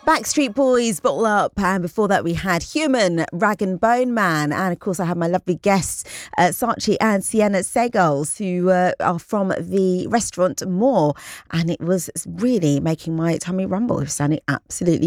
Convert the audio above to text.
Backstreet Boys, Bottle Up, and before that we had Human, Rag and Bone Man, and of course I had my lovely guests, Saatchi and Sienna Segals, who are from the restaurant More, and it was really making my tummy rumble. It was sounding absolutely